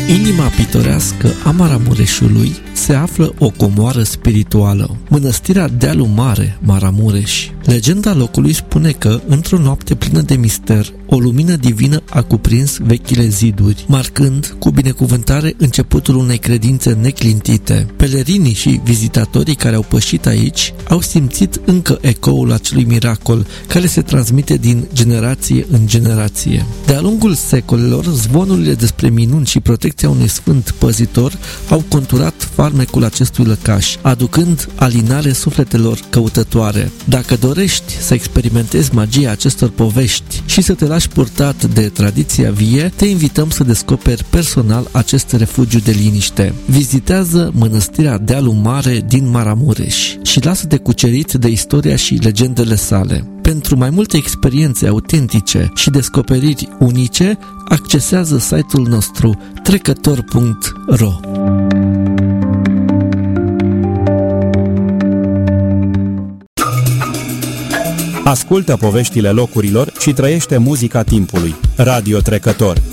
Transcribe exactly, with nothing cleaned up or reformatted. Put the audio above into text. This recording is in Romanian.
inima pitorească a Maramureșului se află o comoară spirituală, mănăstirea Dealul Mare, Maramureș. Legenda locului spune că, într-o noapte plină de mister, o lumină divină a cuprins vechile ziduri, marcând cu binecuvântare începutul unei credințe neclintite. Pelerinii și vizitatorii care au pășit aici au simțit încă ecoul acelui miracol care se transmite din generație în generație. De-a lungul secolelor, zvonurile despre minuni și protecția unui sfânt păzitor au conturat farmecul acestui lăcaș, aducând alinare sufletelor căutătoare. Dacă dorești să experimentezi magia acestor povești și să te lași purtat de tradiția vie, te invităm să descoperi personal acest refugiu de liniște. Vizitează mănăstirea Dealul Mare din Maramureș și lasă-te cucerit de istoria și legendele sale. Pentru mai multe experiențe autentice și descoperiri unice, accesează site-ul nostru trecător punct ro. Ascultă poveștile locurilor și trăiește muzica timpului. Radio Trecător.